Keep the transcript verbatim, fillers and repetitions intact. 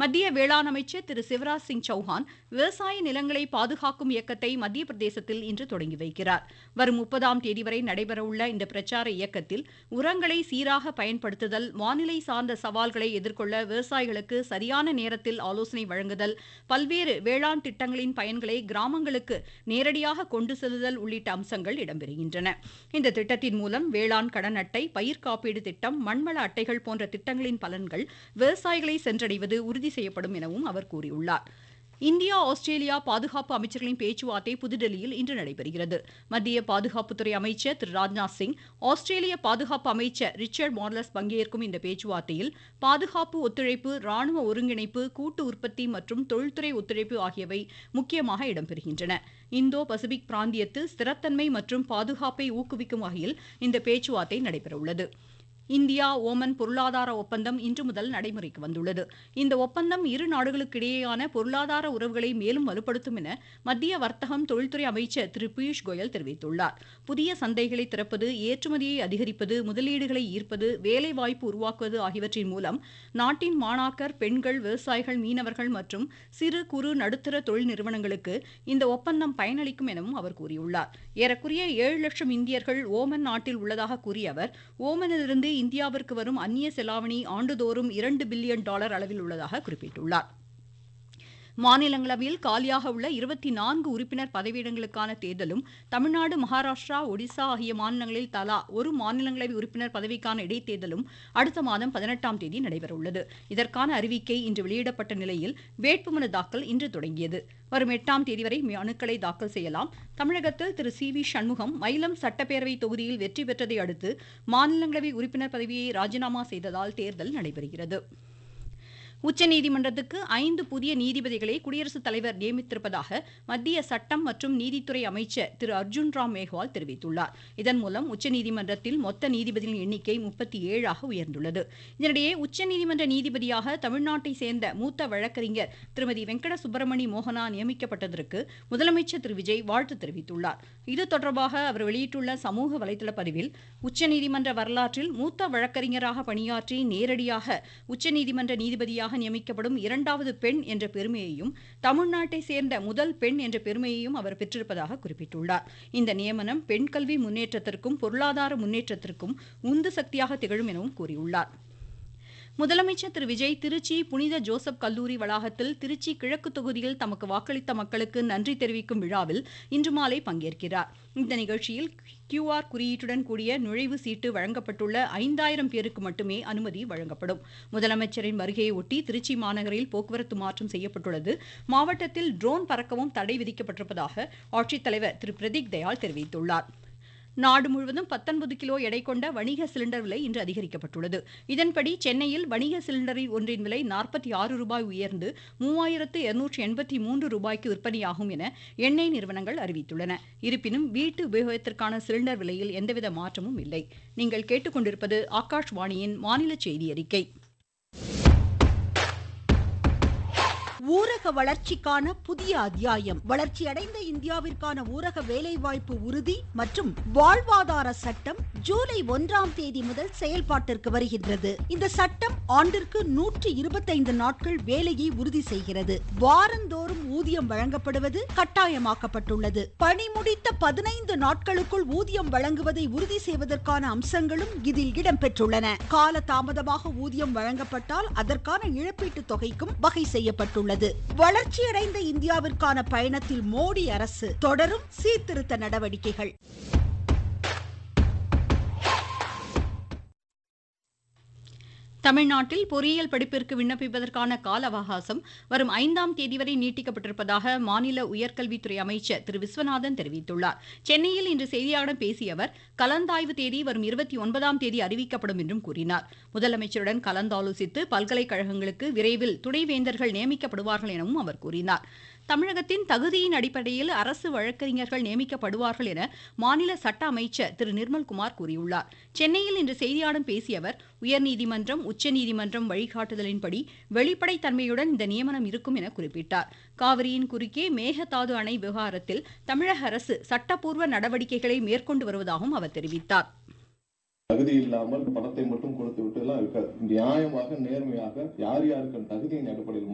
மத்திய வேளாண் அமைச்சர் திரு சிவராஜ் சிங் சௌஹான் விவசாய நிலங்களை பாதுகாக்கும் இயக்கத்தை மத்திய பிரதேசத்தில் இன்று தொடங்கி வைக்கிறார். வரும் முப்பதாம் தேதி வரை நடைபெறவுள்ள இந்த பிரச்சார இயக்கத்தில் உரங்களை சீராக பயன்படுத்துதல், வானிலை சார்ந்த சவால்களை எதிர்கொள்ள விவசாயிகளுக்கு சரியான நேரத்தில் ஆலோசனை வழங்குதல், பல்வேறு வேளாண் திட்டங்களின் பயன்களை கிராமங்களுக்கு நேரடியாக கொண்டு செல்லுதல் உள்ளிட்ட அம்சங்கள் இடம்பெறுகின்றன. இந்த திட்டத்தின் மூலம் வேளாண் கடன் அட்டை, பயிர் காப்பீடு திட்டம், மண்வள அட்டைகள் போன்ற திட்டங்களின் பலன்கள் விவசாயிகளை சென்றடைவது உறுதி செய்யப்படும் எனவும் அவர் கூறியுள்ளார். இந்தியா ஆஸ்திரேலியா பாதுகாப்பு அமைச்சர்களின் பேச்சுவார்த்தை புதுதில்லியில் இன்று நடைபெறுகிறது. மத்திய பாதுகாப்புத்துறை அமைச்சர் திரு ராஜ்நாத் சிங், ஆஸ்திரேலிய பாதுகாப்பு அமைச்சர் ரிச்சர்ட் மார்லஸ் பங்கேற்கும் இந்த பேச்சுவார்த்தையில் பாதுகாப்பு ஒத்துழைப்பு, ராணுவ ஒருங்கிணைப்பு, கூட்டு உற்பத்தி மற்றும் தொழில்துறை ஒத்துழைப்பு ஆகியவை முக்கியமாக இடம்பெறுகின்றன. இந்தோ பசிபிக் பிராந்தியத்தில் ஸ்திரத்தன்மை மற்றும் பாதுகாப்பை ஊக்குவிக்கும் வகையில் இந்த பேச்சுவார்த்தை நடைபெறவுள்ளது. இந்தியா ஓமன் பொருளாதார ஒப்பந்தம் இன்று முதல் நடைமுறைக்கு வந்துள்ளது. இந்த ஒப்பந்தம் இரு நாடுகளுக்கிடையேயான பொருளாதார உறவுகளை மேலும் வலுப்படுத்தும் என மத்திய வர்த்தகம், தொழில்துறை அமைச்சர் திரு பியூஷ் கோயல் தெரிவித்துள்ளார். புதிய சந்தைகளை திறப்பது, ஏற்றுமதியை அதிகரிப்பது, முதலீடுகளை ஈர்ப்பது, வேலைவாய்ப்பு உருவாக்குவது ஆகியவற்றின் மூலம் நாட்டின் மாணாக்கர், பெண்கள், விவசாயிகள், மீனவர்கள் மற்றும் சிறு குறு நடுத்தர தொழில் நிறுவனங்களுக்கு இந்த ஒப்பந்தம் பயனளிக்கும் எனவும் அவர் கூறியுள்ளார். ஏறக்குறைய ஏழு லட்சம் இந்தியர்கள் ஓமன் நாட்டில் உள்ளதாக கூறிய அவர், ஓமனிலிருந்து இந்தியாவிற்கு வரும் அந்நிய செலாவணி ஆண்டுதோறும் இரண்டு பில்லியன் டாலர் அளவில் உள்ளதாக குறிப்பிட்டுள்ளார். மாநிலங்களவையில் காலியாக உள்ள இருபத்தி நான்கு உறுப்பினர் பதவியிடங்களுக்கான தேர்தலும் தமிழ்நாடு, மகாராஷ்டிரா, ஒடிசா ஆகிய மாநிலங்களில் தலா ஒரு மாநிலங்களவை உறுப்பினர் பதவிக்கான இடைத்தேர்தலும் அடுத்த மாதம் பதினெட்டாம் தேதி நடைபெறவுள்ளது. இதற்கான அறிவிக்கை இன்று வெளியிடப்பட்ட நிலையில் வேட்புமனு தாக்கல் இன்று தொடங்கியது. வரும் எட்டாம் தேதி வரை மனுக்களை தாக்கல் செய்யலாம். தமிழகத்தில் திரு சி வி சண்முகம் மயிலம் சட்டப்பேரவை தொகுதியில் வெற்றி பெற்றதை அடுத்து மாநிலங்களவை உறுப்பினர் பதவியை ராஜினாமா செய்ததால் தேர்தல் நடைபெறுகிறது. உச்சநீதிமன்றத்துக்கு ஐந்து புதிய நீதிபதிகளை குடியரசுத் தலைவர் நியமித்திருப்பதாக மத்திய சட்டம் மற்றும் நீதித்துறை அமைச்சர் திரு அர்ஜுன் ராம் மேக்வால் தெரிவித்துள்ளார். இதன் மூலம் உச்சநீதிமன்றத்தில் மொத்த நீதிபதிகளின் எண்ணிக்கை முப்பத்தி ஏழாக உயர்ந்துள்ளது. இதனிடையே உச்சநீதிமன்ற நீதிபதியாக தமிழ்நாட்டை சேர்ந்த மூத்த வழக்கறிஞர் திருமதி வெங்கட சுப்பிரமணி மோகனா நியமிக்கப்பட்டதற்கு முதலமைச்சர் திரு விஜய் வாழ்த்து தெரிவித்துள்ளார். இது தொடர்பாக அவர் வெளியிட்டுள்ள சமூக வலைதள பதிவில், உச்சநீதிமன்ற வரலாற்றில் மூத்த வழக்கறிஞராக பணியாற்றி நேரடியாக உச்சநீதிமன்ற நீதிபதியாக நியமிக்கப்படும் இரண்டாவது பெண் என்ற பெருமையையும், தமிழ்நாட்டை சேர்ந்த முதல் பெண் என்ற பெருமையையும் அவர் பெற்றிருப்பதாக குறிப்பிட்டுள்ளார். இந்த நியமனம் பெண் கல்வி முன்னேற்றத்திற்கும் பொருளாதார முன்னேற்றத்திற்கும் உந்து சக்தியாக திகழும் எனவும் கூறியுள்ளார். முதலமைச்சர் திரு விஜய் திருச்சி புனித ஜோசப் கல்லூரி வளாகத்தில் திருச்சி கிழக்கு தொகுதியில் தமக்கு வாக்களித்த மக்களுக்கு நன்றி தெரிவிக்கும் விழாவில் இன்று மாலை பங்கேற்கிறார். இந்த நிகழ்ச்சியில் கியூ ஆர் குறியீட்டுடன் கூடிய நுழைவு சீட்டு வழங்கப்பட்டுள்ள ஐந்தாயிரம் பேருக்கு மட்டுமே அனுமதி வழங்கப்படும். முதலமைச்சரின் வருகையை ஒட்டி திருச்சி மாநகரில் போக்குவரத்து மாற்றம் செய்யப்பட்டுள்ளது. மாவட்டத்தில் ட்ரோன் பறக்கவும் தடை விதிக்கப்பட்டிருப்பதாக ஆட்சித்தலைவர் திரு பிரதீக் தயாள் தெரிவித்துள்ளார். நாடு முழுவதும் பத்தொன்பது கிலோ எடை கொண்ட வணிக சிலிண்டர் விலை இன்று அதிகரிக்கப்பட்டுள்ளது. இதன்படி சென்னையில் வணிக சிலிண்டரின் ஒன்றின் விலை நாற்பத்தி ஆறு ரூபாய் உயர்ந்து மூவாயிரத்து இருநூற்று எண்பத்தி மூன்று ரூபாய்க்கு விற்பனையாகும் என எண்ணெய் நிறுவனங்கள் அறிவித்துள்ளன. இருப்பினும் வீட்டு உபயோகத்திற்கான சிலிண்டர் விலையில் எந்தவித மாற்றமும் இல்லை. நீங்கள் கேட்டுக்கொண்டிருப்பது ஆகாஷ்வாணியின் மாநில செய்தி அறிக்கை. ஊரக வளர்ச்சிக்கான புதிய அத்தியாயம். வளர்ச்சியடைந்த இந்தியாவிற்கான ஊரக வேலைவாய்ப்பு உறுதி மற்றும் வாழ்வாதார சட்டம் ஜூலை ஒன்றாம் தேதி முதல் செயல்பாட்டிற்கு வருகின்றது. இந்த சட்டம் ஆண்டிற்கு நூற்றி இருபத்தைந்து நாட்கள் வேலையை உறுதி செய்கிறது. வாரந்தோறும் ஊதியம் வழங்கப்படுவது கட்டாயமாக்கப்பட்டுள்ளது. பணி முடித்த பதினைந்து நாட்களுக்குள் ஊதியம் வழங்குவதை உறுதி செய்வதற்கான அம்சங்களும் இதில் இடம்பெற்றுள்ளன. கால தாமதமாக ஊதியம் வழங்கப்பட்டால் அதற்கான இழப்பீட்டு தொகைக்கும் வகை செய்யப்பட்டுள்ளது. வளர்ச்சியடைந்த இந்தியாவிற்கான பயணத்தில் மோடி அரசு தொடரும் சீர்திருத்த நடவடிக்கைகள். தமிழ்நாட்டில் பொறியியல் படிப்பிற்கு விண்ணப்பிப்பதற்கான கால அவகாசம் வரும் ஐந்தாம் தேதி வரை நீட்டிக்கப்பட்டிருப்பதாக மாநில உயர்கல்வித்துறை அமைச்சர் திரு விஸ்வநாதன் தெரிவித்துள்ளார். சென்னையில் இன்று செய்தியாளர்களிடம் பேசிய அவர், கலந்தாய்வு தேதி வரும் இருபத்தி ஒன்பதாம் தேதி அறிவிக்கப்படும் என்றும் கூறினார். முதலமைச்சருடன் கலந்தாலோசித்து பல்கலைக்கழகங்களுக்கு விரைவில் துணைவேந்தர்கள் நியமிக்கப்படுவார்கள் எனவும் அவர் கூறினார். தமிழகத்தின் தகுதியின் அடிப்படையில் அரசு வழக்கறிஞர்கள் நியமிக்கப்படுவார்கள் என மாநில சட்ட அமைச்சர் திரு நிர்மல்குமார் கூறியுள்ளார். சென்னையில் இன்று செய்தியாளர்களிடம் பேசிய அவர், உயர்நீதிமன்றம், உச்சநீதிமன்றம் வழிகாட்டுதலின்படி வெளிப்படைத்தன்மையுடன் இந்த நியமனம் இருக்கும் என குறிப்பிட்டார். காவிரியின் குறுக்கே மேகதாது அணை விவகாரத்தில் தமிழக அரசு சட்டப்பூர்வ நடவடிக்கைகளை மேற்கொண்டு வருவதாகவும் அவர் தெரிவித்தார். தகுதி இல்லாமல் பணத்தை மட்டும் கொடுத்து விட்டு எல்லாம் இருக்காது. நியாயமாக, நேர்மையாக யார் யாருக்கு தகுதியின் அடிப்படையில்